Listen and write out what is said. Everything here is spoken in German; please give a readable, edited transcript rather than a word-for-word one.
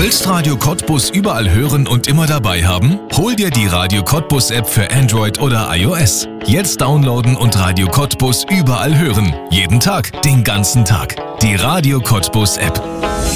Willst Radio Cottbus überall hören und immer dabei haben? Hol dir die Radio Cottbus App für Android oder iOS. Jetzt downloaden und Radio Cottbus überall hören. Jeden Tag, den ganzen Tag. Die Radio Cottbus App.